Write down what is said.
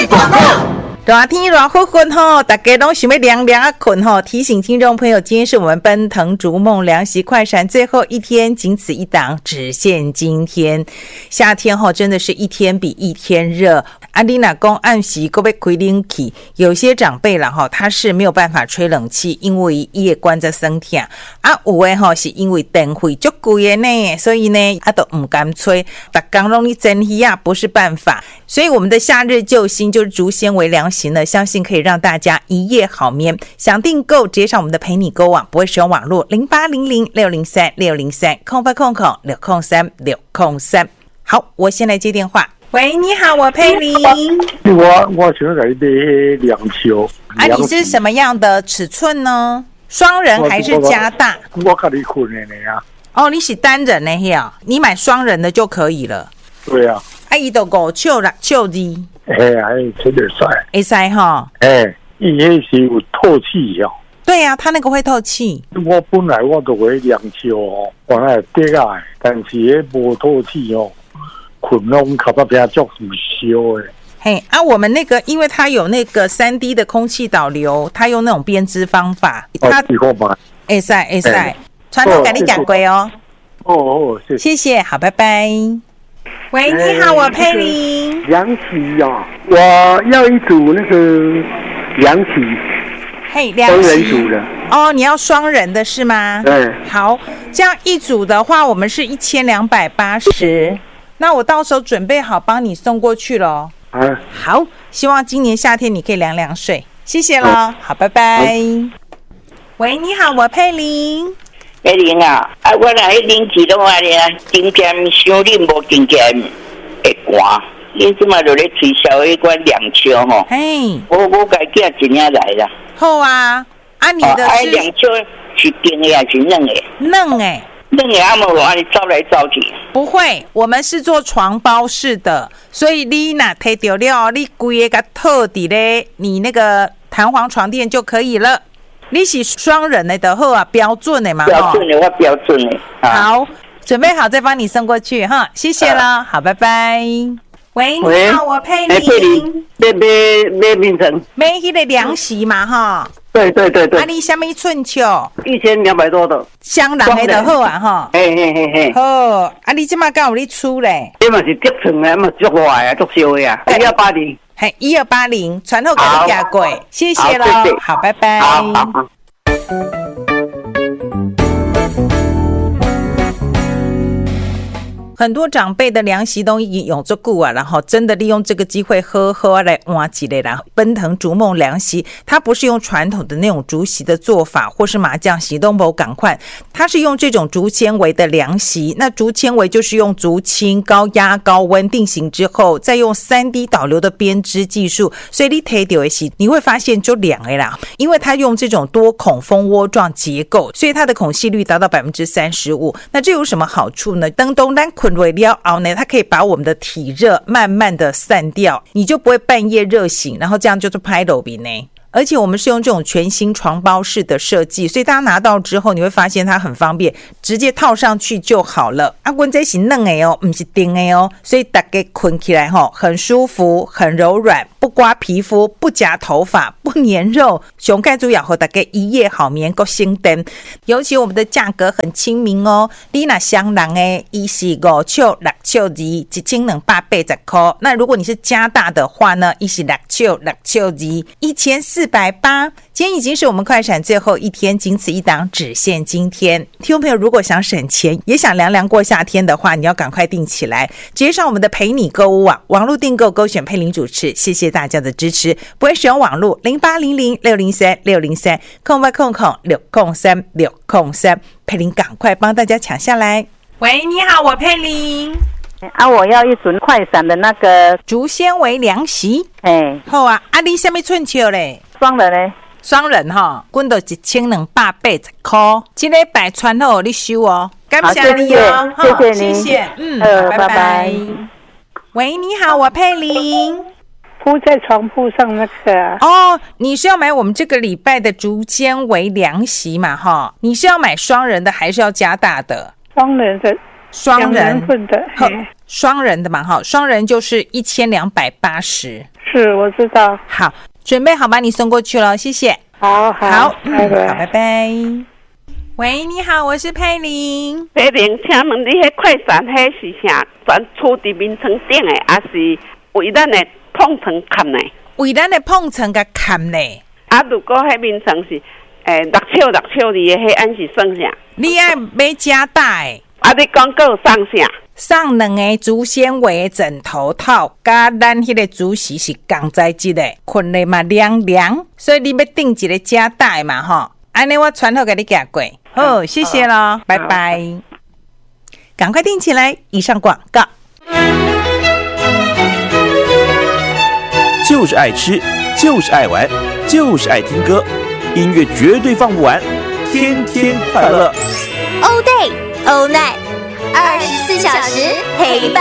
广告。 热天热乎乎吼，大家都想要凉凉啊困吼。提醒听众朋友，今天是我们奔腾逐梦凉席快闪最后一天，仅此一档，只限今天。夏天吼真的是一天比一天热。阿丽娜公暗时够被开冷气，有些长辈啦吼，他是没有办法吹冷气，因为夜关在身体啊。有的吼是因为电费足贵的呢，所以呢都不敢吹。大家拢你蒸鱼啊，不是办法。所以我们的夏日救星就是竹纤维凉席呢，相信可以让大家一夜好眠。想订购直接上我们的陪你购网，不会使用网络0800603603空800-603-603。好，我先来接电话。喂，你好，我佩玲。 我想来买凉球。 你是什么样的尺寸呢？双人还是加大？ 我跟你困的呀。 哦，你是单人的呀？你买双人的就可以了。 对啊。 伊都5尺6尺2。 这点塞。 会塞哈。 伊迄是有透气哦。 对啊，它那个会透气。 我本来我都会凉球哦，原来跌啊，但是迄无透气哦，困拢靠到边足唔烧的。 我们那个，因为它有那个3D 的空气导流，它用那种编织方法，它会塞，传统给你讲过哦。谢谢，好，拜拜。喂，你好，我佩玲。 凉席哦，我要一组那个凉席。 双人组的。 哦，你要双人的是吗？ 对。 好，这样一组的话，我们是1280。那我到时候准备好帮你送过去咯。好，希望今年夏天你可以凉凉睡。谢谢咯。好，拜拜。喂，你好，我佩玲。 佩玲啊，我来冷气的话呢，今天伤冷无今天会寒，你即马就咧吹销迄款凉球吼。我家囝真正来啦。 好啊，你的是凉球是冰的还是冷的？ 冷的。 冷的阿无你走来走去。 不会，我们是做床包式的，所以你若摕到了，你规个套伫咧你那个弹簧床垫就可以了。你是双人的就好啊，标准的嘛。 标准的，我标准的。 好，准备好再帮你送过去哈，谢谢了，好，拜拜。喂，你好，我佩玲。 买冰城， 买迄个凉席嘛哈。 对。 你什么寸球 ？1200多的。 双人的就好啊哈。好，你即马敢有咧出咧？ 这嘛是叠床的，嘛足坏啊，足烧的啊。 1280，传后给你加过，谢谢咯，好，拜拜。很多长辈的凉席都已经用足久啊，然后真的利用这个机会好好来换一个啦。奔腾逐梦凉席，它不是用传统的那种竹席的做法，或是麻将席都没赶快，它是用这种竹纤维的凉席。那竹纤维就是用竹青高压高温定型之后，再用3D 导流的编织技术，所以你拿到的是你会发现就凉的啦，因为它用这种多孔蜂窝状结构，所以它的孔隙率达到 35%。那这有什么好处呢？当咱困睡了后呢，它可以把我们的体热慢慢的散掉，你就不会半夜热醒，然后这样就是拍抖饼呢。而且我们是用这种全新床包式的设计，所以大家拿到之后你会发现它很方便，直接套上去就好了。阮这是软的哦，不是硬的哦，所以大家困起来很舒服，很柔软，不刮皮肤，不夹头发，不粘肉，上盖主要和大家一夜好眠够心灯。尤其我们的价格很亲民哦，你那双人的伊是5尺6尺2，1280块。那如果你是加大的话呢，伊是6尺6尺2，1480。今天已经是我们快闪最后一天，仅此一档，只限今天。听众朋友如果想省钱，也想凉凉过夏天的话，你要赶快订起来，直接上我们的陪你购物网，网络订购勾选佩玲主持。谢谢大家的支持，不会使用网络0800603603空800-603-603，佩玲赶快帮大家抢下来。喂，你好，我佩玲。 我要一组快闪的那个竹纤维凉席。好啊，你什么寸球嘞？ 双人嘞？ 双人哈，滚到1280块，这礼拜传好你收哦，感谢你哦， 谢谢你， 谢谢，拜拜。喂，你好，我佩玲。 铺在床铺上那个你是要买我们这个礼拜的竹纤维凉席嘛哈？你是要买双人的还是要加大的？ 双人的。双人份的， 双人的嘛哈，双人就是1280， 是，我知道。 好，准备好把你送过去了，谢谢。 好， 好， 拜拜。 好，拜拜。喂，你好，我是佩玲。 佩玲，请问你迄快闪迄是啥？全厝伫面床顶的，还是为咱的碰床看呢？ 为咱的碰床甲看呢？ 啊，如果迄面床是6尺里的，迄安是算啥？ 你爱买加大的。 啊，你讲还有送啥？ 送2个竹纤维枕头套，甲咱迄个竹席是共在一个，困咧嘛凉凉，所以你要订一个加大嘛吼。安尼我传好给你寄过。好，谢谢咯，拜拜。赶快订起来。以上广告。 就是爱吃，就是爱玩，就是爱听歌，音乐绝对放不完，天天快乐。 All day, all night，24小时陪伴。